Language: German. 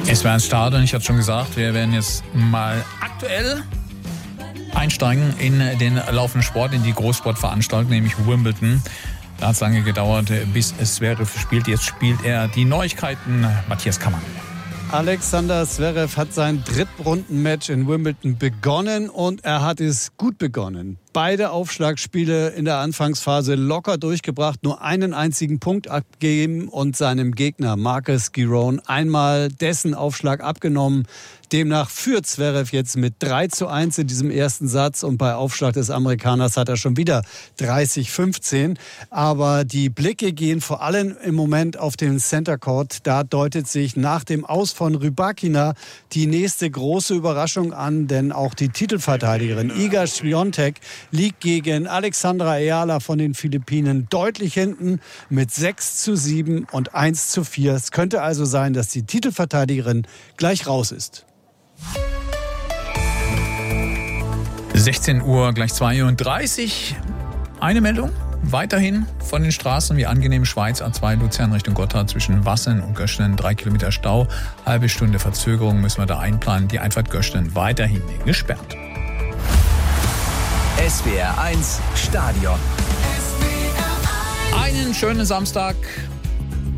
Es war ein Start und ich hatte schon gesagt, wir werden jetzt mal aktuell einsteigen in den laufenden Sport, in die Großsportveranstaltung, nämlich Wimbledon. Da hat es lange gedauert, bis Zverev spielt. Jetzt spielt er die Neuigkeiten. Matthias Kammann. Alexander Zverev hat sein Drittrundenmatch in Wimbledon begonnen und er hat es gut begonnen. Beide Aufschlagspiele in der Anfangsphase locker durchgebracht, nur einen einzigen Punkt abgegeben und seinem Gegner Marcus Giron einmal dessen Aufschlag abgenommen. Demnach führt Zverev jetzt mit 3:1 in diesem ersten Satz und bei Aufschlag des Amerikaners hat er schon wieder 30-15. Aber die Blicke gehen vor allem im Moment auf den Center Court. Da deutet sich nach dem Aus von Rybakina die nächste große Überraschung an, denn auch die Titelverteidigerin Iga Świątek liegt gegen Alexandra Ayala von den Philippinen deutlich hinten mit 6:7 und 1:4. Es könnte also sein, dass die Titelverteidigerin gleich raus ist. 16 Uhr, gleich 2:30 Uhr. Eine Meldung. Weiterhin von den Straßen wie angenehm Schweiz A2 Luzern Richtung Gotthard zwischen Wassen und Göschlen 3 Kilometer Stau. Halbe Stunde Verzögerung müssen wir da einplanen. Die Einfahrt Göschlen weiterhin gesperrt. SWR 1 Stadion. Einen schönen Samstag.